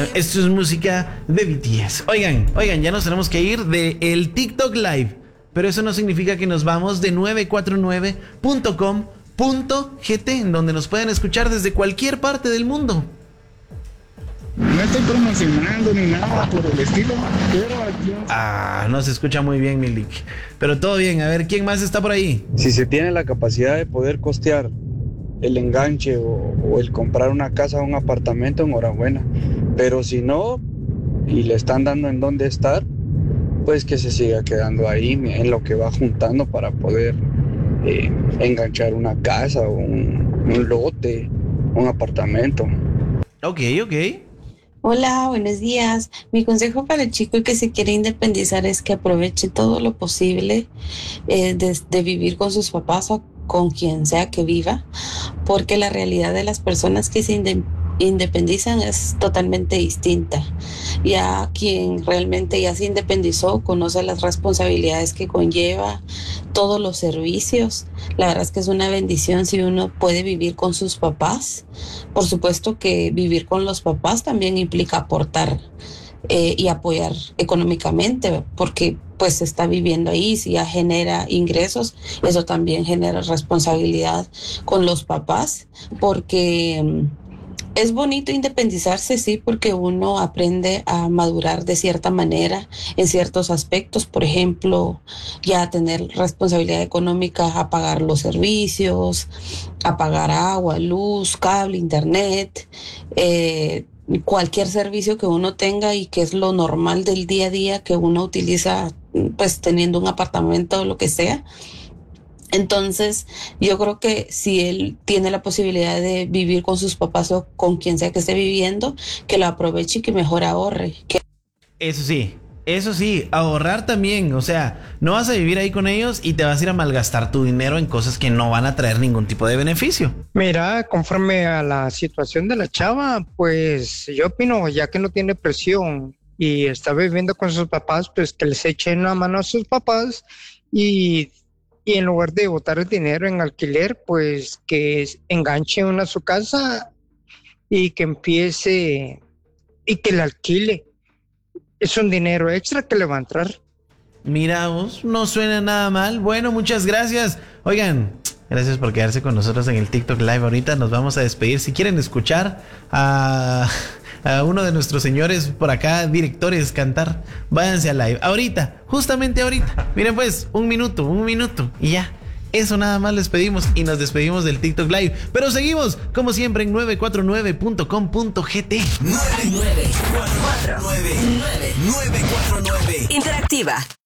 Esto es música de BTS. Oigan, ya nos tenemos que ir de el TikTok Live. Pero eso no significa que nos vamos de 949.com.gt, en donde nos pueden escuchar desde cualquier parte del mundo. No estoy promocionando ni nada por el estilo, pero aquí... No se escucha muy bien, Milik. Pero todo bien, a ver, ¿quién más está por ahí? Si se tiene la capacidad de poder costear el enganche o el comprar una casa o un apartamento, enhorabuena. Pero si no, y le están dando en dónde estar, pues que se siga quedando ahí en lo que va juntando para poder enganchar una casa o un lote, un apartamento. Ok. Hola, buenos días. Mi consejo para el chico que se quiere independizar es que aproveche todo lo posible de vivir con sus papás o con quien sea que viva, porque la realidad de las personas que se independizan es totalmente distinta. Ya quien realmente ya se independizó conoce las responsabilidades que conlleva, todos los servicios. La verdad es que es una bendición si uno puede vivir con sus papás. Por supuesto que vivir con los papás también implica aportar y apoyar económicamente, porque pues está viviendo ahí, si ya genera ingresos, eso también genera responsabilidad con los papás, porque es bonito independizarse, sí, porque uno aprende a madurar de cierta manera en ciertos aspectos, por ejemplo, ya a tener responsabilidad económica, a pagar los servicios, a pagar agua, luz, cable, internet, cualquier servicio que uno tenga y que es lo normal del día a día que uno utiliza, pues teniendo un apartamento o lo que sea. Entonces, yo creo que si él tiene la posibilidad de vivir con sus papás o con quien sea que esté viviendo, que lo aproveche y que mejor ahorre. Eso sí, ahorrar también. O sea, no vas a vivir ahí con ellos y te vas a ir a malgastar tu dinero en cosas que no van a traer ningún tipo de beneficio. Mira, conforme a la situación de la chava, pues yo opino, ya que no tiene presión y está viviendo con sus papás, pues que les echen una mano a sus papás y en lugar de botar el dinero en alquiler, pues que enganche una a su casa y que empiece y que le alquile. Es un dinero extra que le va a entrar. Mira vos, no suena nada mal. Bueno, muchas gracias. Oigan, gracias por quedarse con nosotros en el TikTok Live. Ahorita nos vamos a despedir. Si quieren escuchar a uno de nuestros señores por acá, directores, cantar, váyanse al live. Ahorita, justamente ahorita. Miren pues, un minuto y ya. Eso nada más les pedimos y nos despedimos del TikTok Live. Pero seguimos, como siempre, en 949.com.gt. 949 Interactiva